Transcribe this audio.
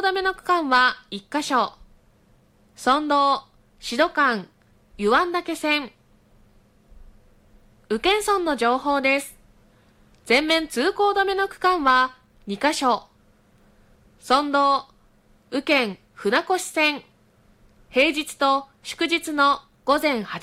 止めの区間は1カ所。村道、志土間、湯湾岳線。宇検村の情報です。全面通行止めの区間は2カ所。村道、宇検船越線。平日と祝日の午前8